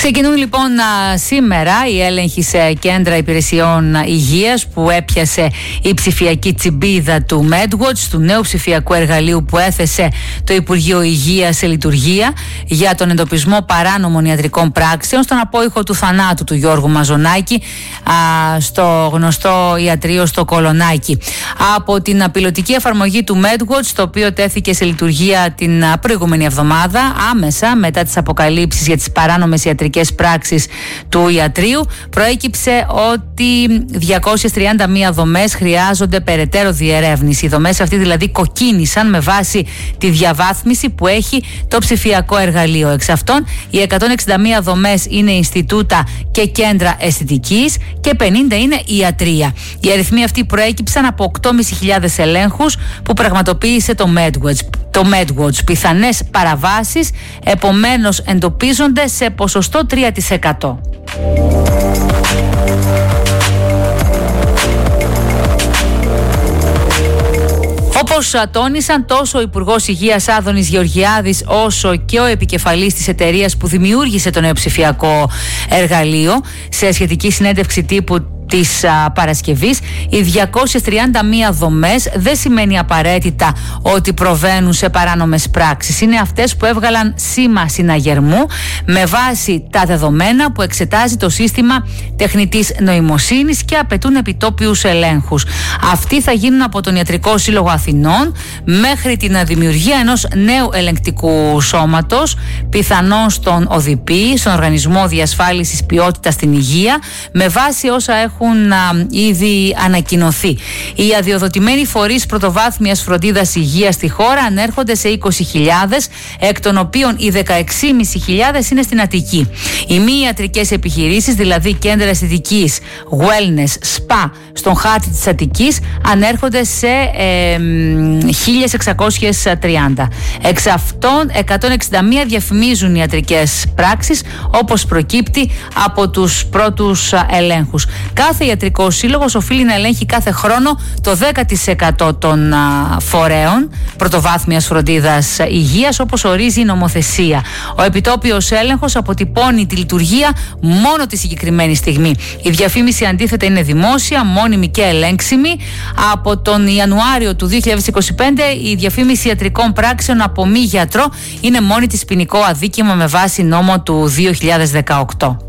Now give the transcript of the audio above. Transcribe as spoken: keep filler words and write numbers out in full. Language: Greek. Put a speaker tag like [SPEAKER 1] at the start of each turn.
[SPEAKER 1] Ξεκινούν λοιπόν σήμερα οι έλεγχοι σε κέντρα υπηρεσιών υγείας που έπιασε η ψηφιακή τσιμπίδα του MedWatch, του νέου ψηφιακού εργαλείου που έθεσε το Υπουργείο Υγείας σε λειτουργία για τον εντοπισμό παράνομων ιατρικών πράξεων στον απόϊχο του θανάτου του Γιώργου Μαζονάκη α, στο γνωστό ιατρείο στο Κολονάκι. Από την πιλωτική εφαρμογή του MedWatch, το οποίο τέθηκε σε λειτουργία την προηγούμενη εβδομάδα, άμεσα μετά τις αποκαλύψεις για τις παράνομες ιατρικές πράξεις του ιατρείου, προέκυψε ότι διακόσιες τριάντα μία δομές χρειάζονται περαιτέρω διερεύνηση. Οι δομές αυτοί δηλαδή κοκκίνησαν με βάση τη διαβάθμιση που έχει το ψηφιακό εργαλείο. Εξ αυτών, οι εκατόν εξήντα μία δομές είναι Ινστιτούτα και κέντρα αισθητικής και πενήντα είναι ιατρεία. Οι αριθμοί αυτοί προέκυψαν από οκτώ χιλιάδες πεντακόσιους ελέγχους που πραγματοποίησε το MedWatch. Το MedWatch. Πιθανές παραβάσεις επομένως εντοπίζονται σε ποσοστό τρία τοις εκατό. Όπως τόνισαν τόσο ο Υπουργός Υγείας Άδωνης Γεωργιάδης όσο και ο επικεφαλής της εταιρείας που δημιούργησε το νέο ψηφιακό εργαλείο σε σχετική συνέντευξη τύπου της α, Παρασκευής, οι διακόσιες τριάντα μία δομές δεν σημαίνει απαραίτητα ότι προβαίνουν σε παράνομες πράξεις. Είναι αυτές που έβγαλαν σήμα συναγερμού με βάση τα δεδομένα που εξετάζει το σύστημα τεχνητής νοημοσύνης και απαιτούν επιτόπιους ελέγχους. Αυτοί θα γίνουν από τον Ιατρικό Σύλλογο Αθηνών μέχρι την δημιουργία ενός νέου ελεγκτικού σώματος, πιθανόν στον ΟΔΙΠΗ, στον Οργανισμό Διασφάλισης Ποιότητας στην Υγεία, με βάση όσα έχουν έχουν α, ήδη ανακοινωθεί. Οι αδειοδοτημένοι φορείς πρωτοβάθμιας φροντίδας υγείας στη χώρα ανέρχονται σε είκοσι χιλιάδες, εκ των οποίων οι δεκαέξι χιλιάδες πεντακόσιες είναι στην Αττική. Οι μη ιατρικές επιχειρήσεις, δηλαδή κέντρα αισθητικής, wellness, spa, στον χάρτη της Αττικής, ανέρχονται σε ε, χίλια εξακόσιες τριάντα. Εξ αυτών, εκατόν εξήντα μία διαφημίζουν ιατρικές πράξεις, όπως προκύπτει από τους πρώτους ελέγχους. Κάθε ιατρικός σύλλογος οφείλει να ελέγχει κάθε χρόνο το δέκα τοις εκατό των α, φορέων πρωτοβάθμιας φροντίδας υγείας, όπως ορίζει η νομοθεσία. Ο επιτόπιος έλεγχος αποτυπώνει τη λειτουργία μόνο τη συγκεκριμένη στιγμή. Η διαφήμιση αντίθετα είναι δημόσια, μόνιμη και ελέγξιμη. Από τον Ιανουάριο του δύο χιλιάδες είκοσι πέντε η διαφήμιση ιατρικών πράξεων από μη γιατρό είναι μόνη της ποινικό αδίκημα με βάση νόμο του δύο χιλιάδες δεκαοκτώ.